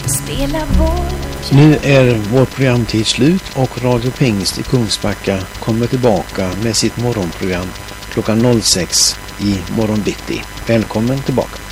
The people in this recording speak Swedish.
Spela boll. Nu är vår programtid slut och Radio Pingst i Kungsbacka kommer tillbaka med sitt morgonprogram klockan 06 i morgon bitti. Välkommen tillbaka.